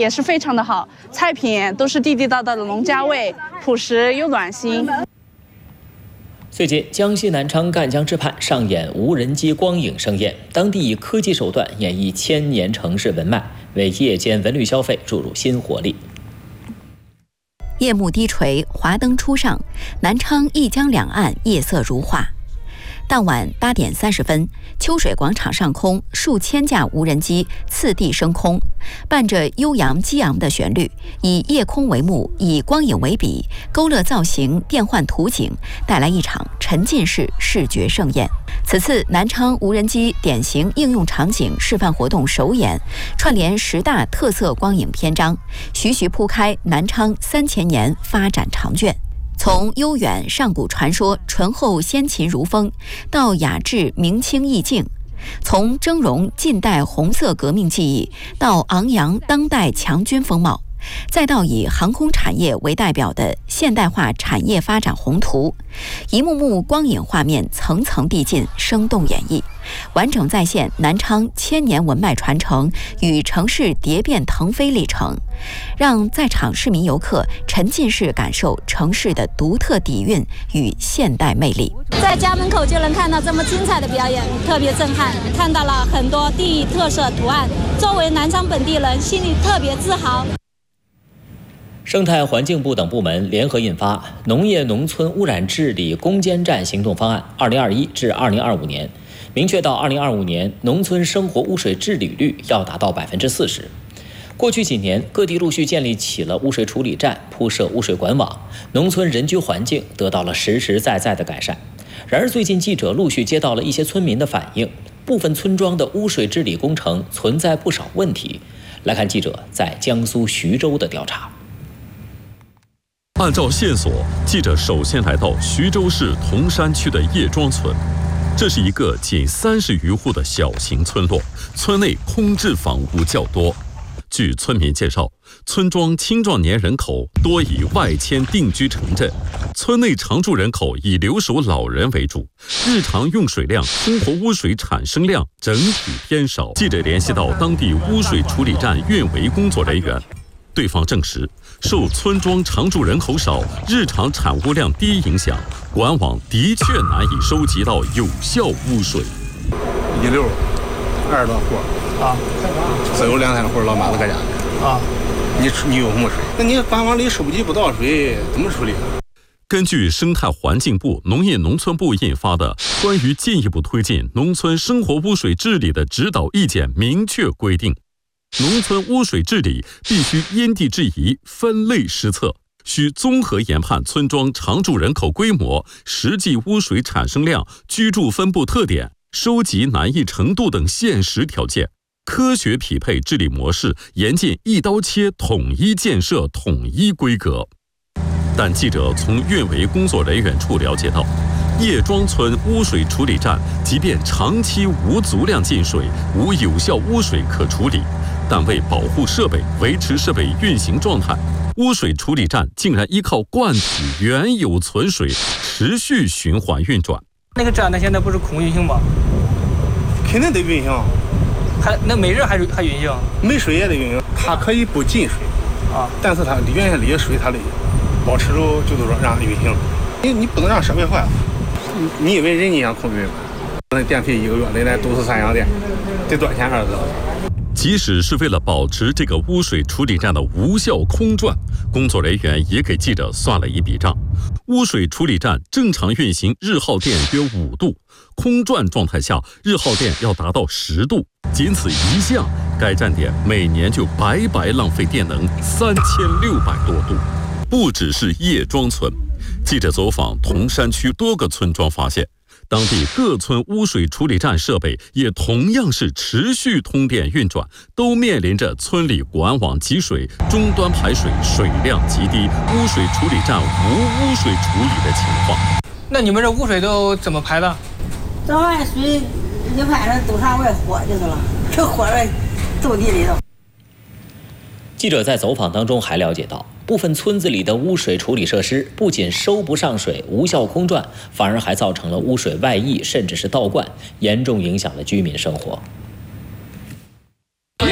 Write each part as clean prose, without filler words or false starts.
也是非常的好，菜品都是地地道道的农家味，朴实又暖心。 最近，江西南昌赣江支畔上演无人机光影盛宴，当地以科技手段演绎千年城市文脉，为夜间文旅消费注入新活力。 夜幕低垂，华灯初上，南昌一江两岸夜色如画。当晚8点30分，秋水广场上空数千架无人机次第升空，伴着悠扬激昂的旋律，以夜空为幕，以光影为笔，勾勒造型，变换图景，带来一场沉浸式视觉盛宴。此次南昌无人机典型应用场景示范活动首演，串联10大特色光影篇章，徐徐铺开南昌3000年发展长卷。从悠远上古传说醇厚先秦儒风，到雅致明清意境；从峥嵘近代红色革命记忆，到昂扬当代强军风貌，再到以航空产业为代表的现代化产业发展宏图，一幕幕光影画面层层递进，生动演绎，完整再现南昌千年文脉传承与城市蝶变腾飞历程，让在场市民游客沉浸式感受城市的独特底蕴与现代魅力。 在家门口就能看到这么精彩的表演，特别震撼，看到了很多地域特色图案，作为南昌本地人，心里特别自豪。 生态环境部等部门联合印发《农业农村污染治理攻坚战行动方案 （2021 至2025年）》，明确到2025年农村生活污水治理率要达到40%。过去几年，各地陆续建立起了污水处理站，铺设污水管网，农村人居环境得到了实实在在的改善。然而，最近记者陆续接到了一些村民的反映，部分村庄的污水治理工程存在不少问题。来看记者在江苏徐州的调查。 按照线索，记者首先来到徐州市铜山区的叶庄村。这是一个仅30余户的小型村落，村内空置房屋较多。据村民介绍，村庄青壮年人口多以外迁定居城镇，村内常住人口以留守老人为主，日常用水量、生活污水产生量整体偏少。记者联系到当地污水处理站运维工作人员，对方证实，受村庄常住人口少、日常产污量低影响，管网的确难以收集到有效污水。 1溜20多户啊，只有2、3户老妈子搁家啊。你有什么水？那你管网里收集不到水，怎么处理？ 根据生态环境部、农业农村部印发的《关于进一步推进农村生活污水治理的指导意见》明确规定，农村污水治理必须因地制宜、分类施策，需综合研判村庄常住人口规模、实际污水产生量、居住分布特点、收集难易程度等现实条件，科学匹配治理模式，严禁一刀切统一建设、统一规格。但记者从运维工作人员处了解到，叶庄村污水处理站即便长期无足量进水、无有效污水可处理，但为保护设备、维持设备运行状态，污水处理站竟然依靠灌体原有存水持续循环运转。 那个站它现在不是空运行吗？ 肯定得运行， 那每日还运行？ 没水也得运行，它可以不进水啊，但是它原先里的水它得保持住，就是说让它运行。你不能让设备坏了。你以为人家想空运吗？那电费1个月得来都是3洋电，得多少钱儿子？ 即使是为了保持这个污水处理站的无效空转，工作人员也给记者算了一笔账。污水处理站正常运行日耗电约5度，空转状态下日耗电要达到10度，仅此一项，该站点每年就白白浪费电能3600多度。不只是叶庄村，记者走访铜山区多个村庄发现，当地各村污水处理站设备也同样是持续通电运转，都面临着村里管网积水、终端排水水量极低、污水处理站无污水处理的情况。 那你们这污水都怎么排的？ 这玩意水一排上都上外火就是了，这火在走地里头。 记者在走访当中还了解到，部分村子里的污水处理设施不仅收不上水、无效空转，反而还造成了污水外溢，甚至是倒灌，严重影响了居民生活。 原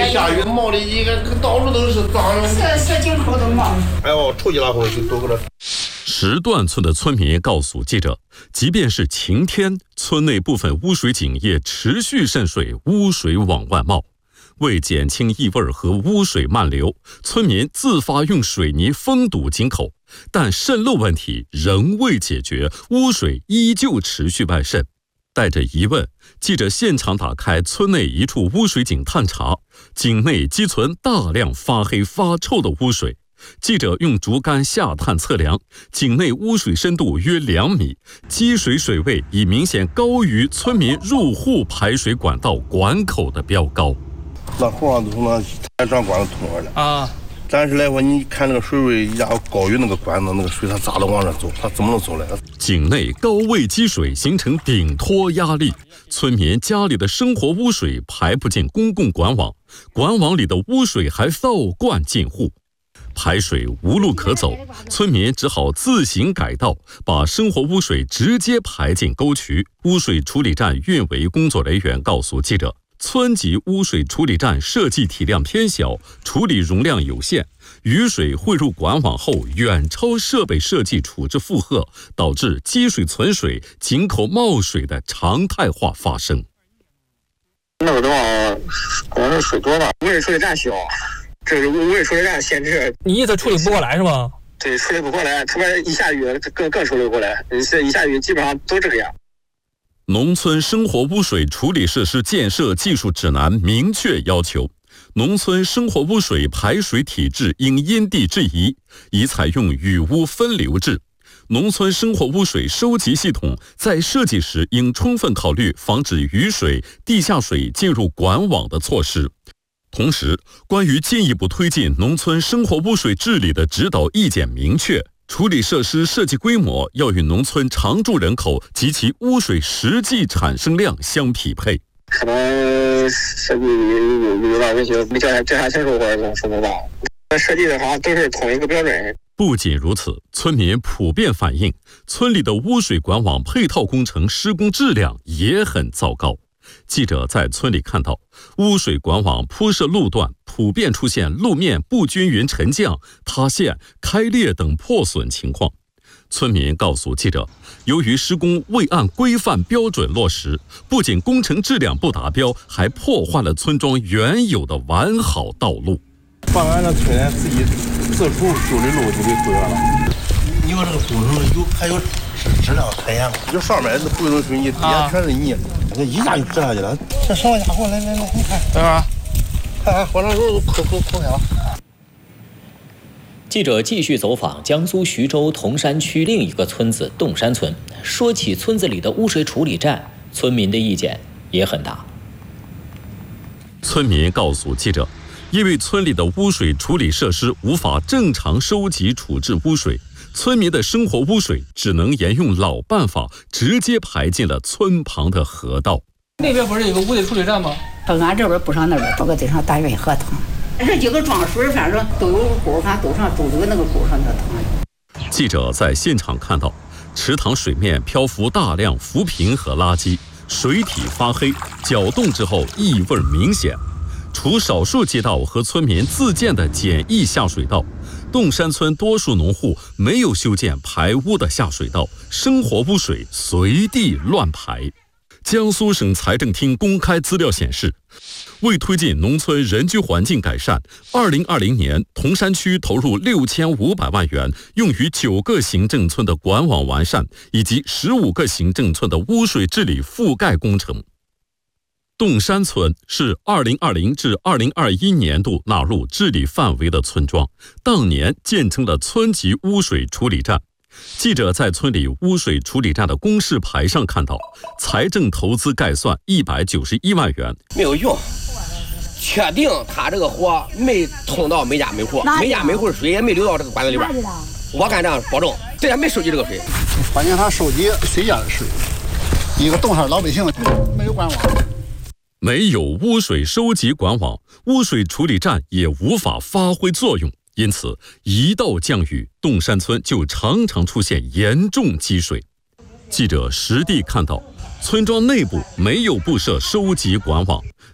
下雨冒的一个到处都是脏， 小井口都冒。 哎呦，出去了后就都搁这。 石段村的村民告诉记者，即便是晴天，村内部分污水井也持续渗水，污水往外冒。为减轻异味和污水漫流，村民自发用水泥封堵井口，但渗漏问题仍未解决，污水依旧持续外渗。带着疑问，记者现场打开村内一处污水井探查，井内积存大量发黑发臭的污水。记者用竹竿下探测量，井内污水深度约2米，积水水位已明显高于村民入户排水管道管口的标高。 那后上都从那弹转管子通过来啊。 但是来说，你看那个水位一下高于那个管子，那个水它咋能往这走？它怎么能走来？ 井内高位积水形成顶托压力，村民家里的生活污水排不进公共管网，管网里的污水还倒灌进户。排水无路可走，村民只好自行改道，把生活污水直接排进沟渠。污水处理站运维工作人员告诉记者，村级污水处理站设计体量偏小，处理容量有限，雨水汇入管网后远超设备设计处置负荷，导致积水存水、井口冒水的常态化发生。 那个地方可能是水多了，污水处理站小，这是污水处理站限制。 你意思处理不过来是吗？ 对，处理不过来，特别一下雨更处理不过来，一下雨基本上都这个样。 农村生活污水处理设施建设技术指南明确要求，农村生活污水排水体制应因地制宜，宜采用雨污分流制。农村生活污水收集系统在设计时应充分考虑防止雨水、地下水进入管网的措施。同时，关于进一步推进农村生活污水治理的指导意见明确，处理设施设计规模要与农村常住人口及其污水实际产生量相匹配。 可能设计有点问题，没调查清楚或者怎么说不到。设计的话都是同一个标准。 不仅如此，村民普遍反映，村里的污水管网配套工程施工质量也很糟糕。记者在村里看到，污水管网铺设路段普遍出现路面不均匀沉降、塌陷、开裂等破损情况。村民告诉记者，由于施工未按规范标准落实，不仅工程质量不达标，还破坏了村庄原有的完好道路。 办完了，村人自己自主修的路就给毁了。你说这个工程还有质量可言吗？这上面是不能水泥，底下全是泥，这一下就折下去了。这什么家伙？来，你看，等会儿，看，火上都抠开了。 记者继续走访江苏徐州铜山区另一个村子洞山村。说起村子里的污水处理站，村民的意见也很大。 村民告诉记者，因为村里的污水处理设施无法正常收集处置污水，村民的生活污水只能沿用老办法，直接排进了村旁的河道。 那边不是有个污水处理站吗？ 到俺这边不上那边，到个得上大运河塘。这几个装水，反正都有沟，反正都有那个沟上的塘。 记者在现场看到，池塘水面漂浮大量浮萍和垃圾，水体发黑，搅动之后异味明显。除少数街道和村民自建的简易下水道，洞山村多数农户没有修建排污的下水道，生活污水随地乱排。江苏省财政厅公开资料显示，为推进农村人居环境改善，2020年铜山区投入6500万元，用于9个行政村的管网完善以及15个行政村的污水治理覆盖工程。洞山村是2020至2021年度纳入治理范围的村庄，当年建成了村级污水处理站。记者在村里污水处理站的公示牌上看到，财政投资概算191万元， 没有用。确定他这个火没通到每家每户，每家每户水也没流到这个管子里边。我敢这样保证，这还没收集这个水。 关键他收集谁家的水，一个洞山老百姓没有管网。 没有污水收集管网，污水处理站也无法发挥作用。因此，一到降雨，洞山村就常常出现严重积水。记者实地看到，村庄内部没有布设收集管网，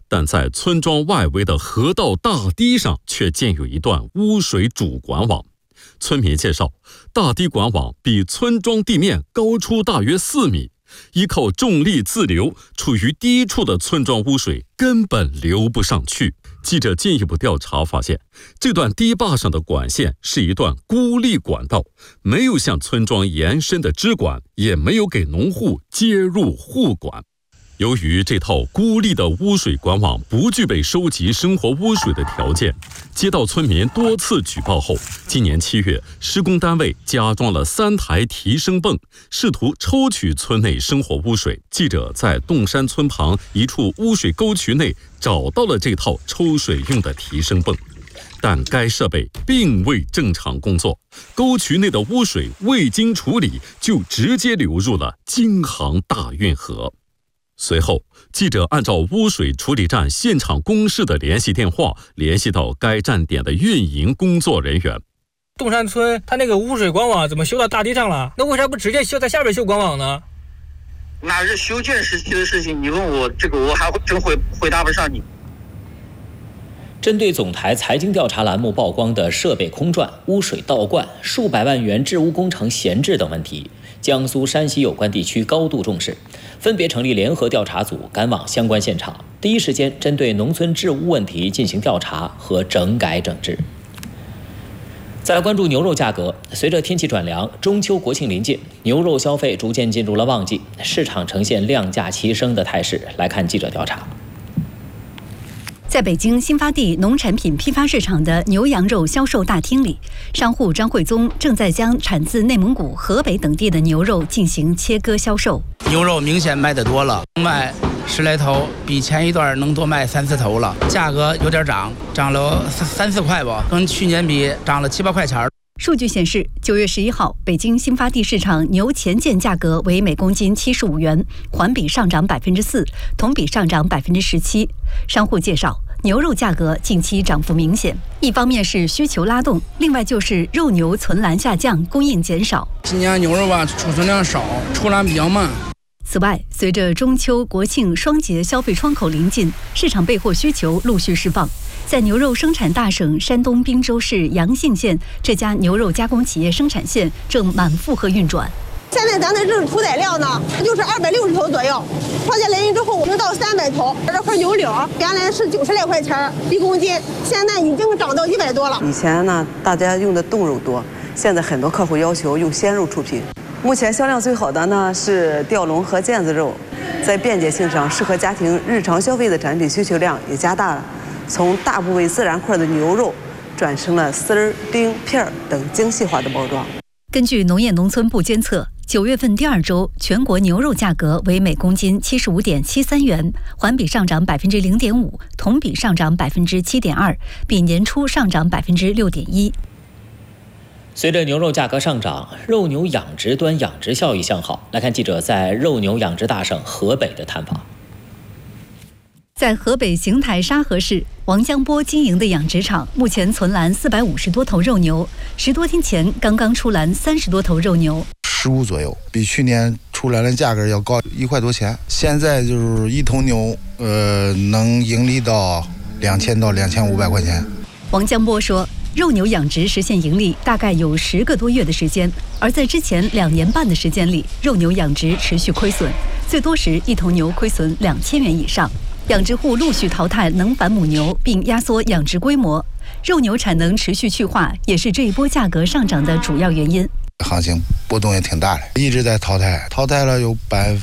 但在村庄外围的河道大堤上却建有一段污水主管网。村民介绍，大堤管网比村庄地面高出大约4米，依靠重力自流，处于低处的村庄污水根本流不上去。记者进一步调查发现，这段堤坝上的管线是一段孤立管道，没有向村庄延伸的支管，也没有给农户接入护管。由于这套孤立的污水管网不具备收集生活污水的条件，接到村民多次举报后，今年7月，施工单位加装了3台提升泵，试图抽取村内生活污水。记者在洞山村旁一处污水沟渠内找到了这套抽水用的提升泵，但该设备并未正常工作，沟渠内的污水未经处理就直接流入了京杭大运河。随后，记者按照污水处理站现场公示的联系电话，联系到该站点的运营工作人员。 洞山村它那个污水管网怎么修到大堤上了？那为啥不直接在下边修管网呢？ 那是修建时期的事情，你问我这个，我还真回答不上你。 针对总台财经调查栏目曝光的设备空转、污水倒灌、数百万元治污工程闲置等问题，江苏、山西有关地区高度重视，分别成立联合调查组赶往相关现场，第一时间针对农村治污问题进行调查和整改整治。再来关注牛肉价格，随着天气转凉，中秋国庆临近，牛肉消费逐渐进入了旺季，市场呈现量价齐升的态势。来看记者调查。 在北京新发地农产品批发市场的牛羊肉销售大厅里，商户张慧宗正在将产自内蒙古、河北等地的牛肉进行切割销售。 牛肉明显卖得多了，卖10来头，比前一段能多卖3、4头了。价格有点涨了3、4块吧，跟去年比涨了7、8块钱。 数据显示，9月11号，北京新发地市场牛前件价格为每公斤75元，环比上涨4%，同比上涨17%。商户介绍，牛肉价格近期涨幅明显，一方面是需求拉动，另外就是肉牛存栏下降，供应减少。 今年牛肉储存量少，出栏比较慢。 此外，随着中秋、国庆双节消费窗口临近，市场备货需求陆续释放。在牛肉生产大省山东滨州市阳信县，这家牛肉加工企业生产线正满负荷运转。 现在咱的这个屠宰量呢，就是260头左右，创建联营之后，我们到300头。这块牛柳原来是90来块钱1公斤，现在已经涨到100多了。 以前呢，大家用的冻肉多，现在很多客户要求用鲜肉出品。目前销量最好的呢是吊龙和腱子肉，在便捷性上适合家庭日常消费的产品需求量也加大了，从大部位自然块的牛肉转成了丝儿、丁、片等精细化的包装。 根据农业农村部监测，9月份第2周全国牛肉价格为每公斤75.73元，环比上涨0.5%，同比上涨7.2%，比年初上涨6.1%。 随着牛肉价格上涨，肉牛养殖端养殖效益向好。来看记者在肉牛养殖大省河北的探访。 在河北邢台沙河市，王江波经营的养殖场目前存栏450多头肉牛，10多天前刚刚出栏30多头肉牛 ，15左右，比去年出栏的价格要高1块多钱。现在就是一头牛，能盈利到2000到2500块钱。 王江波说，肉牛养殖实现盈利大概有10个多月的时间，而在之前2年半的时间里，肉牛养殖持续亏损，最多时一头牛亏损2000元以上。养殖户陆续淘汰能繁母牛，并压缩养殖规模，肉牛产能持续去化，也是这一波价格上涨的主要原因。 行情波动也挺大的，一直在淘汰了有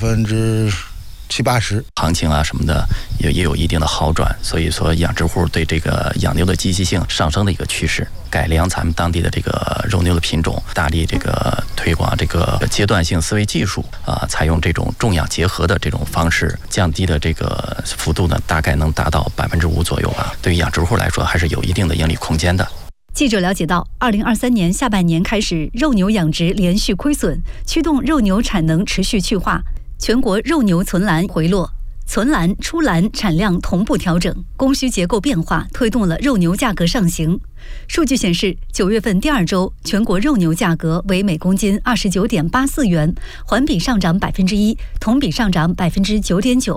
70%、80%， 行情啊什么的也有一定的好转，所以说养殖户对这个养牛的积极性上升的一个趋势，改良咱们当地的这个肉牛的品种，大力这个推广这个阶段性思维技术采用这种种养结合的这种方式，降低的这个幅度呢，大概能达到5%左右吧。对于养殖户来说，还是有一定的盈利空间的。 记者了解到，2023年下半年开始，肉牛养殖连续亏损，驱动肉牛产能持续去化，全国肉牛存栏回落，存栏、出栏产量同步调整，供需结构变化推动了肉牛价格上行。数据显示，9月份第2周全国肉牛价格为每公斤29.84元，环比上涨1%，同比上涨9.9%。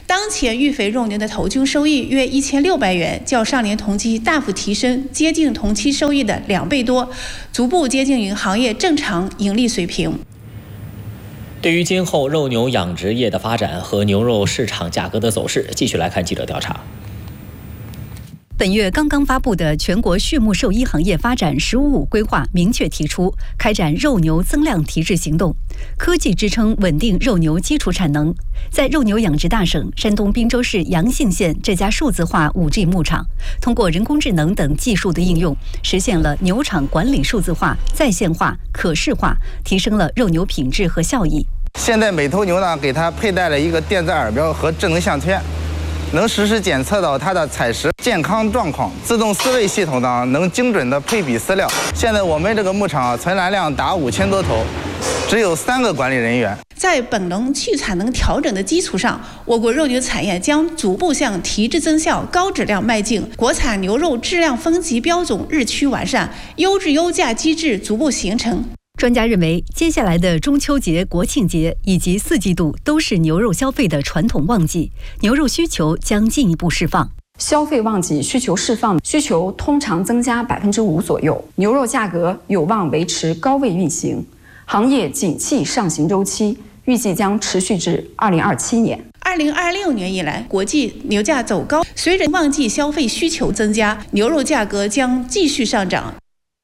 当前育肥肉牛的头均收益约1600元，较上年同期大幅提升，接近同期收益的2倍多，逐步接近于行业正常盈利水平。 对于今后肉牛养殖业的发展和牛肉市场价格的走势，继续来看记者调查。 本月刚刚发布的全国畜牧兽医行业发展“十五五”规划明确提出，开展肉牛增量提质行动，科技支撑稳定肉牛基础产能。在肉牛养殖大省山东滨州市阳信县这家数字化5G 牧场，通过人工智能等技术的应用，实现了牛场管理数字化、在线化、可视化，提升了肉牛品质和效益。 现在每头牛呢，给它佩戴了一个电子耳标和智能项圈，能实时检测到它的采食健康状况。自动饲喂系统呢，能精准的配比饲料。现在我们这个牧场存栏量达5000多头，只有3个管理人员。 在本轮去产能调整的基础上，我国肉牛产业将逐步向提质增效、高质量迈进。国产牛肉质量分级标准日趋完善，优质优价机制逐步形成。 专家认为，接下来的中秋节、国庆节以及4季度都是牛肉消费的传统旺季，牛肉需求将进一步释放。 消费旺季需求释放，需求通常增加5%左右，牛肉价格有望维持高位运行，行业景气上行周期预计将持续至2027年。 2026年以来，国际牛价走高，随着旺季消费需求增加，牛肉价格将继续上涨。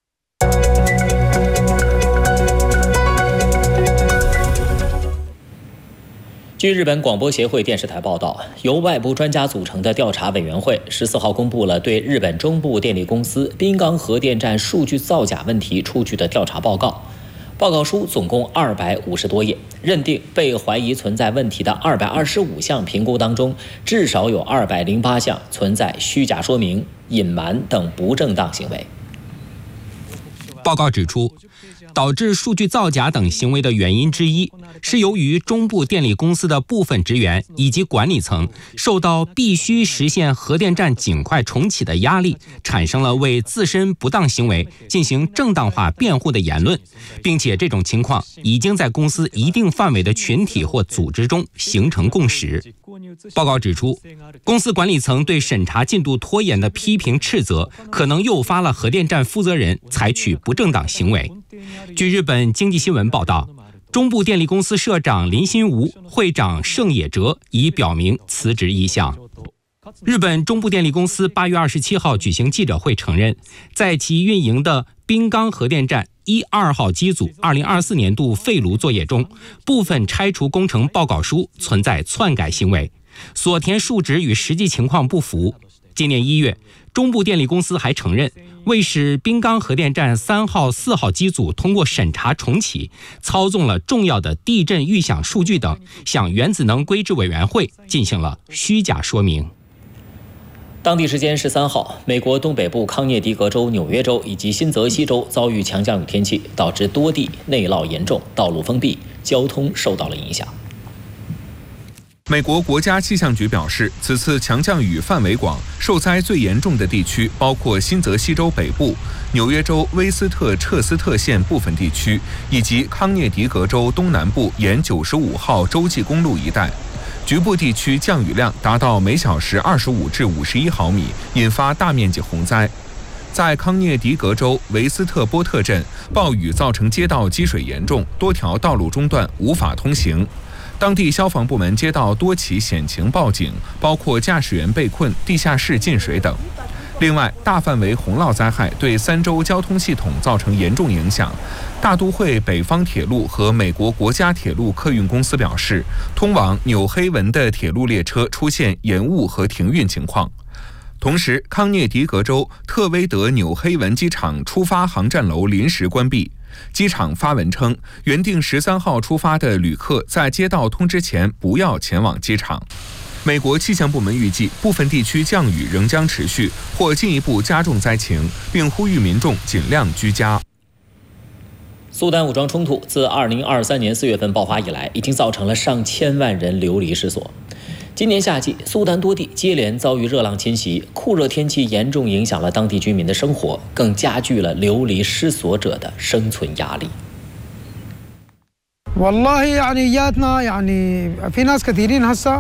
据日本广播协会电视台报道，由外部专家组成的调查委员会14号公布了对日本中部电力公司滨冈核电站数据造假问题出具的调查报告。报告书总共250多页，认定被怀疑存在问题的225项评估当中，至少有208项存在虚假说明、隐瞒等不正当行为。 报告指出，导致数据造假等行为的原因之一，是由于中部电力公司的部分职员以及管理层受到必须实现核电站尽快重启的压力，产生了为自身不当行为进行正当化辩护的言论，并且这种情况已经在公司一定范围的群体或组织中形成共识。报告指出，公司管理层对审查进度拖延的批评斥责，可能诱发了核电站负责人采取不正当行为。据日本经济新闻报道，中部电力公司社长林新吾、会长盛野哲已表明辞职意向。日本中部电力公司8月27号举行记者会承认，在其运营的滨冈核电站1、2号机组2024年度废炉作业中，部分拆除工程报告书存在篡改行为，所填数值与实际情况不符。今年1月，中部电力公司还承认，为使滨冈核电站3号、4号机组通过审查重启，操纵了重要的地震预想数据等，向原子能规制委员会进行了虚假说明。 当地时间13号，美国东北部康涅狄格州、纽约州以及新泽西州遭遇强降雨天气，导致多地内涝严重，道路封闭，交通受到了影响。 美国国家气象局表示，此次强降雨范围广，受灾最严重的地区包括新泽西州北部、纽约州威斯特彻斯特县部分地区，以及康涅狄格州东南部沿95号洲际公路一带。局部地区降雨量达到每小时25至51毫米，引发大面积洪灾。在康涅狄格州维斯特波特镇，暴雨造成街道积水严重，多条道路中断，无法通行。当地消防部门接到多起险情报警，包括驾驶员被困、地下室进水等。另外，大范围洪涝灾害对3州交通系统造成严重影响。大都会北方铁路和美国国家铁路客运公司表示，通往纽黑文的铁路列车出现延误和停运情况。同时，康涅狄格州特威德纽黑文机场出发航站楼临时关闭。机场发文称，原定13号出发的旅客在接到通知前不要前往机场。美国气象部门预计，部分地区降雨仍将持续，或进一步加重灾情，并呼吁民众尽量居家。 苏丹武装冲突自2023年4月份爆发以来，已经造成了上千万人流离失所。今年夏季，苏丹多地接连遭遇热浪侵袭，酷热天气严重影响了当地居民的生活，更加剧了流离失所者的生存压力。 والله يعني جاتنا يعني في ناس كثيرين هسه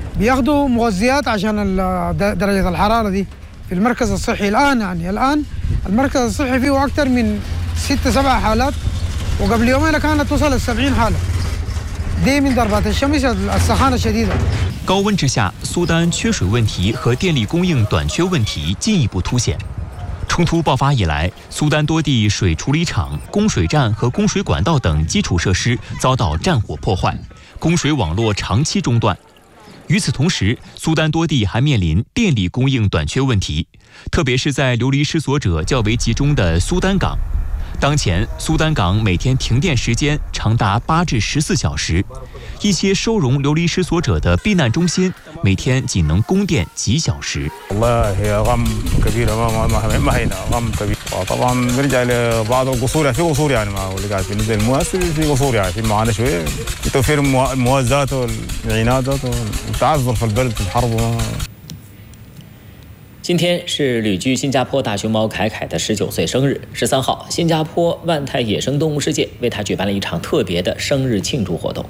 بياخدوا مغذيات عشان درجة الحرارة دي في المركز الصحي الآن المركز الصحي فيه أكثر من 6-7 حالات وقبل يومين كانت توصل ل70 حالة دي من ضربات الشمس السخانة الشديدة。 高温之下，苏丹缺水问题和电力供应短缺问题进一步凸显。冲突爆发以来，苏丹多地水处理厂、供水站和供水管道等基础设施遭到战火破坏，供水网络长期中断。与此同时，苏丹多地还面临电力供应短缺问题，特别是在流离失所者较为集中的苏丹港。当前，苏丹港每天停电时间长达8至14小时，一些收容流离失所者的避难中心每天仅能供电几小时。 طبعا بنرجع لبعض القصور في قصور يعني ما واللي قاعد في المؤسسه في قصور يعني في معانا شويه توفير الموازات والعينات وتعذر في البلد في الحرب。 今天是旅居新加坡大熊猫凯凯的19岁生日。13号，新加坡万泰野生动物世界为他举办了一场特别的生日庆祝活动。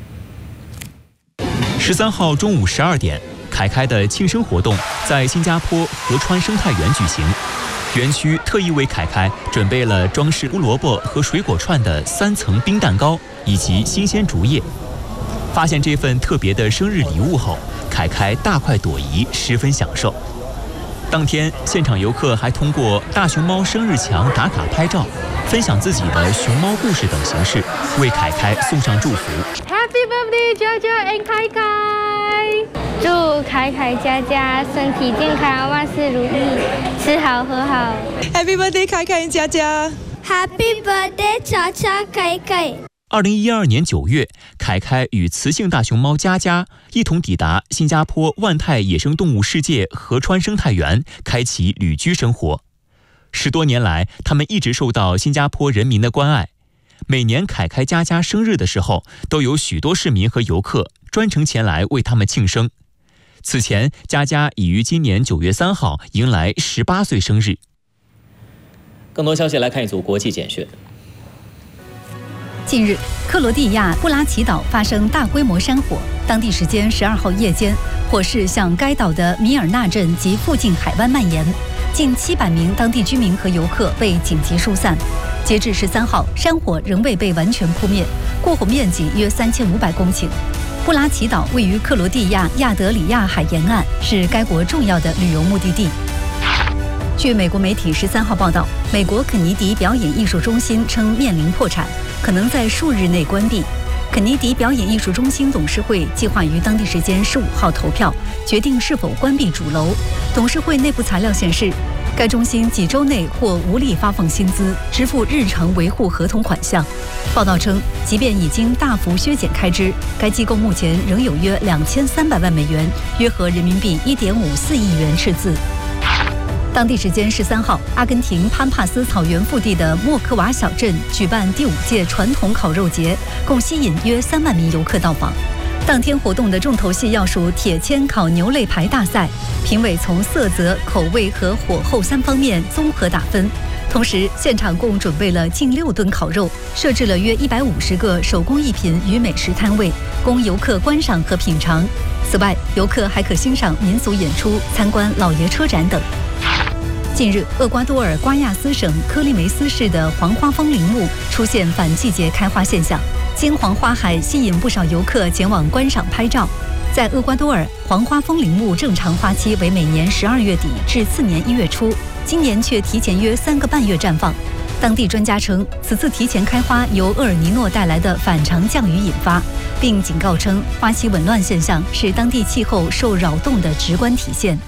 13号中午12点，凯凯的庆生活动在新加坡河川生态园举行。园区特意为凯凯准备了装饰胡萝卜和水果串的3层冰蛋糕以及新鲜竹叶。发现这份特别的生日礼物后，凯凯大快朵颐，十分享受。当天，现场游客还通过大熊猫生日墙打卡拍照，分享自己的熊猫故事等形式，为凯凯送上祝福。 Happy birthday， 佳佳 and 凯凯！祝凯凯佳佳身体健康，万事如意，吃好喝好。 Happy birthday， 凯凯 and 佳佳 ！Happy birthday， 佳佳凯凯。 2012年9月，凯凯与雌性大熊猫佳佳一同抵达新加坡万泰野生动物世界河川生态园，开启旅居生活。10多年来，他们一直受到新加坡人民的关爱。每年凯凯佳佳生日的时候，都有许多市民和游客专程前来为他们庆生。此前，佳佳已于今年9月3号迎来18岁生日。 更多消息来看一组国际简讯。 近日，克罗地亚布拉奇岛发生大规模山火，当地时间12号夜间，火势向该岛的米尔纳镇及附近海湾蔓延，近700名当地居民和游客被紧急疏散。截至13号，山火仍未被完全扑灭，过火面积约3500公顷。布拉奇岛位于克罗地亚亚得里亚海沿岸，是该国重要的旅游目的地。据美国媒体13号报道，美国肯尼迪表演艺术中心称面临破产，可能在数日内关闭。肯尼迪表演艺术中心董事会计划于当地时间15号投票，决定是否关闭主楼。董事会内部材料显示，该中心几周内或无力发放薪资，支付日常维护合同款项。报道称，即便已经大幅削减开支，该机构目前仍有约2300万美元，约合人民币1.54亿元赤字。当地时间13号，阿根廷潘帕斯草原腹地的莫克瓦小镇举办第5届传统烤肉节，共吸引约3万名游客到访。当天活动的重头戏要数铁签烤牛肋排大赛，评委从色泽、口味和火候3方面综合打分。同时，现场共准备了近6吨烤肉，设置了约150个手工艺品与美食摊位，供游客观赏和品尝。此外，游客还可欣赏民俗演出、参观老爷车展等。近日，厄瓜多尔瓜亚斯省科利梅斯市的黄花风铃木出现反季节开花现象，金黄花海吸引不少游客前往观赏拍照。在厄瓜多尔，黄花风铃木正常花期为每年12月底至次年1月初，今年却提前约3个半月绽放。当地专家称，此次提前开花由厄尔尼诺带来的反常降雨引发，并警告称花期紊乱现象是当地气候受扰动的直观体现。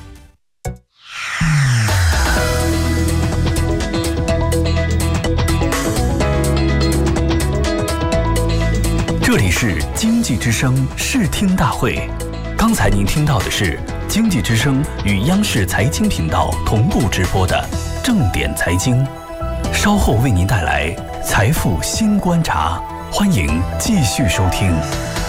这里是经济之声视听大会，刚才您听到的是经济之声与央视财经频道同步直播的正点财经，稍后为您带来财富新观察，欢迎继续收听。